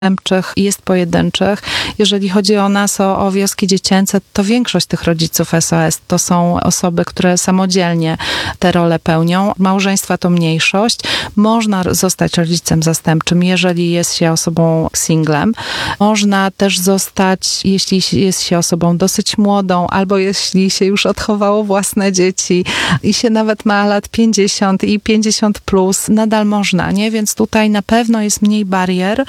zastępczych, jest pojedynczych. Jeżeli chodzi o nas, o wioski dziecięce, to większość tych rodziców SOS to są osoby, które samodzielnie te role pełnią. Małżeństwa to mniejszość. Można zostać rodzicem zastępczym, jeżeli jest się osobą singlem. Można też zostać, jeśli jest się osobą dosyć młodą, albo jeśli się już odchowało własne dzieci i się nawet ma lat 50 i 50 plus, nadal można, nie? Więc tutaj na pewno jest mniej barier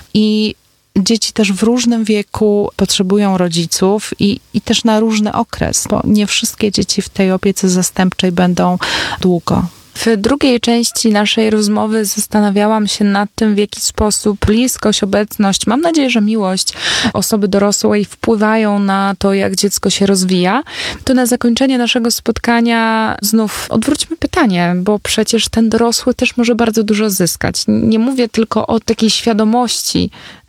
i dzieci też w różnym wieku potrzebują rodziców i też na różny okres, bo nie wszystkie dzieci w tej opiece zastępczej będą długo. W drugiej części naszej rozmowy zastanawiałam się nad tym, w jaki sposób bliskość, obecność, mam nadzieję, że miłość osoby dorosłej wpływają na to, jak dziecko się rozwija. To na zakończenie naszego spotkania znów odwróćmy pytanie, bo przecież ten dorosły też może bardzo dużo zyskać. Nie mówię tylko o takiej świadomości,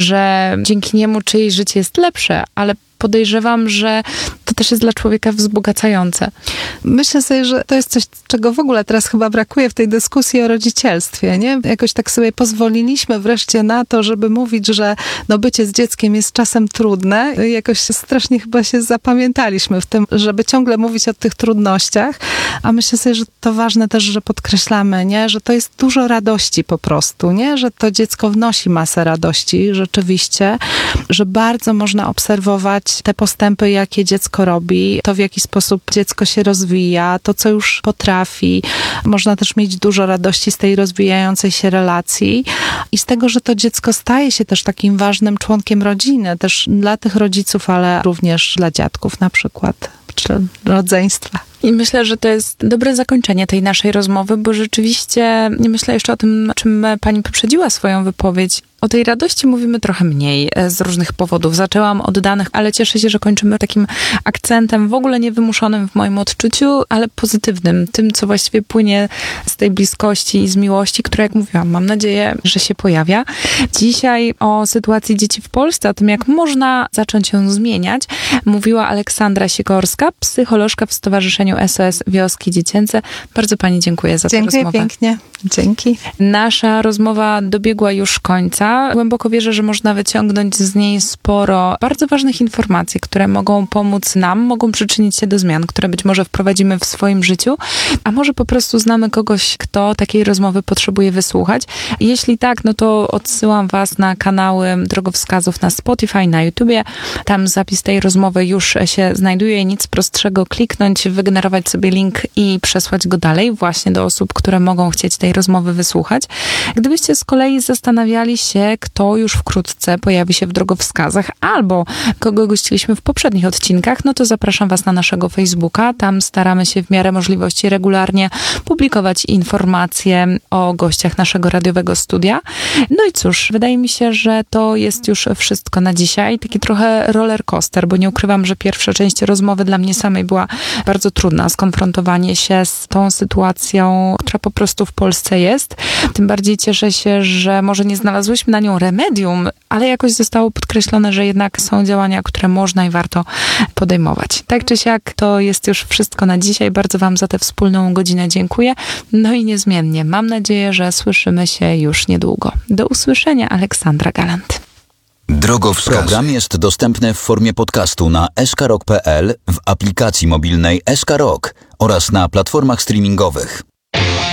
że dzięki niemu czyjeś życie jest lepsze, ale podejrzewam, że to też jest dla człowieka wzbogacające. Myślę sobie, że to jest coś, czego w ogóle teraz chyba brakuje w tej dyskusji o rodzicielstwie, nie? Jakoś tak sobie pozwoliliśmy wreszcie na to, żeby mówić, że bycie z dzieckiem jest czasem trudne. Jakoś strasznie chyba się zapamiętaliśmy w tym, żeby ciągle mówić o tych trudnościach, a myślę sobie, że to ważne też, że podkreślamy, nie? Że to jest dużo radości po prostu, nie? Że to dziecko wnosi masę radości rzeczywiście, że bardzo można obserwować te postępy, jakie dziecko robi, to w jaki sposób dziecko się rozwija, to co już potrafi. Można też mieć dużo radości z tej rozwijającej się relacji i z tego, że to dziecko staje się też takim ważnym członkiem rodziny, też dla tych rodziców, ale również dla dziadków na przykład, czy rodzeństwa. I myślę, że to jest dobre zakończenie tej naszej rozmowy, bo rzeczywiście nie myślę jeszcze o tym, czym pani poprzedziła swoją wypowiedź. O tej radości mówimy trochę mniej z różnych powodów. Zaczęłam od danych, ale cieszę się, że kończymy takim akcentem w ogóle niewymuszonym w moim odczuciu, ale pozytywnym. Tym, co właściwie płynie z tej bliskości i z miłości, która, jak mówiłam, mam nadzieję, że się pojawia. Dzisiaj o sytuacji dzieci w Polsce, o tym, jak można zacząć ją zmieniać, mówiła Aleksandra Sikorska, psycholożka w Stowarzyszeniu SOS Wioski Dziecięce. Bardzo pani dziękuję za tę rozmowę. Dziękuję pięknie. Dzięki. Nasza rozmowa dobiegła już końca. Głęboko wierzę, że można wyciągnąć z niej sporo bardzo ważnych informacji, które mogą pomóc nam, mogą przyczynić się do zmian, które być może wprowadzimy w swoim życiu, a może po prostu znamy kogoś, kto takiej rozmowy potrzebuje wysłuchać. Jeśli tak, no to odsyłam was na kanały drogowskazów na Spotify, na YouTubie. Tam zapis tej rozmowy już się znajduje. Nic prostszego, kliknąć, wygenerować sobie link i przesłać go dalej właśnie do osób, które mogą chcieć tej rozmowy wysłuchać. Gdybyście z kolei zastanawiali się, kto już wkrótce pojawi się w drogowskazach albo kogo gościliśmy w poprzednich odcinkach, no to zapraszam was na naszego Facebooka. Tam staramy się w miarę możliwości regularnie publikować informacje o gościach naszego radiowego studia. No i cóż, wydaje mi się, że to jest już wszystko na dzisiaj. Taki trochę roller coaster, bo nie ukrywam, że pierwsza część rozmowy dla mnie samej była bardzo trudna. Skonfrontowanie się z tą sytuacją, która po prostu w Polsce jest. Tym bardziej cieszę się, że może nie znalazłyśmy na nią remedium, ale jakoś zostało podkreślone, że jednak są działania, które można i warto podejmować. Tak czy siak, to jest już wszystko na dzisiaj. Bardzo wam za tę wspólną godzinę dziękuję. No i niezmiennie mam nadzieję, że słyszymy się już niedługo. Do usłyszenia, Aleksandra Galant. Drogowskaz. Program jest dostępny w formie podcastu na skrok.pl, w aplikacji mobilnej SK Rock oraz na platformach streamingowych.